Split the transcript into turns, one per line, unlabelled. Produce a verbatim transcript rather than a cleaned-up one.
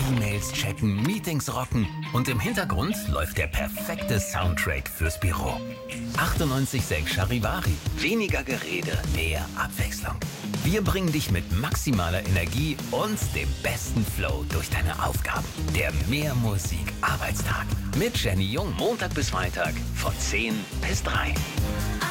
E-Mails checken, Meetings rocken und im Hintergrund läuft der perfekte Soundtrack fürs Büro. achtundneunzig Komma sechs Charivari. Weniger Gerede, mehr Abwechslung. Wir bringen dich mit maximaler Energie und dem besten Flow durch deine Aufgaben. Der Mehr Musik Arbeitstag mit Jenny Jung. Montag bis Freitag von zehn bis drei.